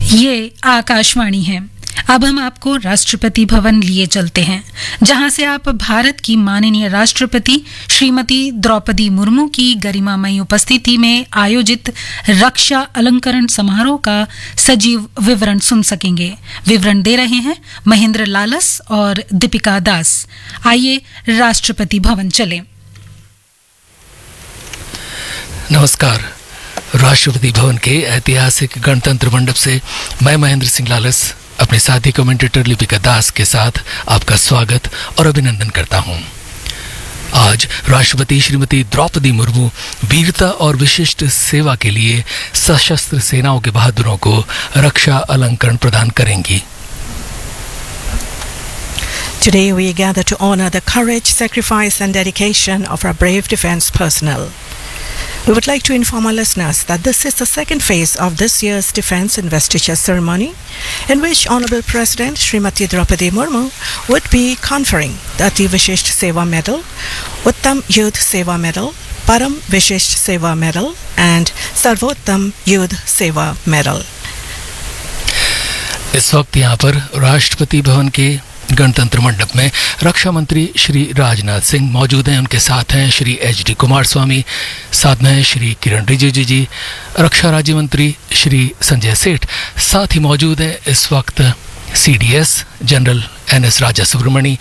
ये आकाशवाणी है। अब हम आपको राष्ट्रपति भवन लिए चलते हैं, जहां से आप भारत की माननीय राष्ट्रपति श्रीमती द्रौपदी मुर्मू की गरिमामयी उपस्थिति में आयोजित रक्षा अलंकरण समारोह का सजीव विवरण सुन सकेंगे। विवरण दे रहे हैं महेंद्र लालस और दीपिका दास। आइए राष्ट्रपति भवन चलें। नमस्कार। राष्ट्रपति भवन के ऐतिहासिक गणतंत्र मंडप से मैं महेंद्र सिंह लालस अपने साथी कमेंटेटर दीपिका दास के साथ आपका स्वागत और अभिनंदन करता हूं। आज राष्ट्रपति श्रीमती द्रौपदी मुर्मू वीरता और विशिष्ट सेवा के लिए सशस्त्र सेनाओं के बहादुरों को रक्षा अलंकरण प्रदान करेंगी। Today we gather to honor the courage, sacrifice and dedication of our brave defense personnel. We would like to inform our listeners that this is the second phase of this year's Defence Investiture Ceremony, in which Honourable President Srimati Draupadi Murmu would be conferring the Ati Vishisht Seva Medal, Uttam Yudh Seva Medal, Param Vishisht Seva Medal and Sarvottam Yudh Seva Medal. इस वक्त यहाँ पर राष्ट्रपति भवन के गणतंत्र मंडप में रक्षा मंत्री श्री राजनाथ सिंह मौजूद हैं। उनके साथ हैं श्री HD कुमारस्वामी, साथ में श्री किरण रिजिजू जी, रक्षा राज्य मंत्री श्री संजय सेठ साथ ही मौजूद हैं। इस वक्त CDS जनरल NS राजा सुब्रमणी,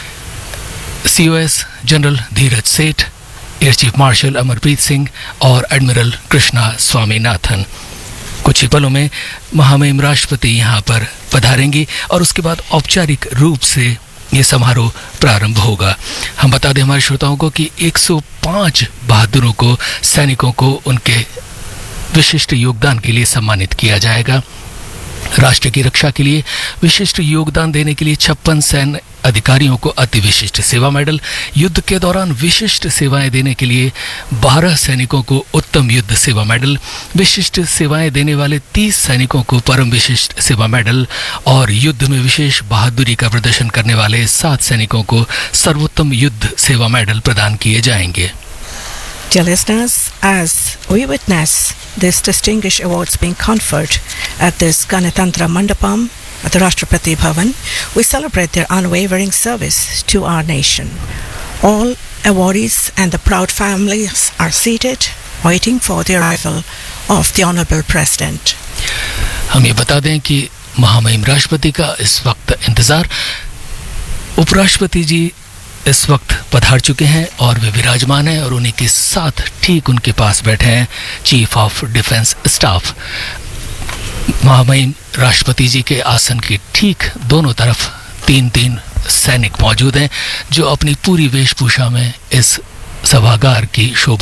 COS जनरल धीरज सेठ, air chief marshal Amarpreet Singh और एडमिरल कृष्णा स्वामीनाथन। कुछ ही पलों में महामहिम राष्ट्रपति यहाँ पर पधारेंगी और उसके बाद औपचारिक रूप से ये समारोह प्रारंभ होगा। हम बता दें हमारे श्रोताओं को कि 105 बहादुरों को, सैनिकों को उनके विशिष्ट योगदान के लिए सम्मानित किया जाएगा। राष्ट्र की रक्षा के लिए विशिष्ट योगदान देने के लिए 56 सैन्य अधिकारियों को अति विशिष्ट सेवा मेडल, युद्ध के दौरान विशिष्ट सेवाएं देने के लिए 12 सैनिकों को उत्तम युद्ध सेवा मेडल, विशिष्ट सेवाएं देने वाले 30 सैनिकों को परम विशिष्ट सेवा मेडल और युद्ध में विशेष बहादुरी का प्रदर्शन करने वाले 7 सैनिकों को सर्वोत्तम युद्ध सेवा मेडल प्रदान किए जाएंगे। Dear listeners, as we witness these distinguished awards being conferred at this Ganatantra Mandapam at the Rashtrapati Bhavan, we celebrate their unwavering service to our nation. All awardees and the proud families are seated, waiting for the arrival of the Honourable President. हम ये बता दें कि महामहिम राष्ट्रपति का इस वक्त इंतजार उपराष्ट्रपति जी इस वक्त पधार चुके हैं और वे विराजमान हैं और उन्हीं के साथ ठीक उनके पास बैठे हैं चीफ ऑफ डिफेंस स्टाफ। महामहिम राष्ट्रपति जी के आसन के ठीक दोनों तरफ 3 सैनिक मौजूद हैं जो अपनी पूरी वेशभूषा में इस सभागार की शोभा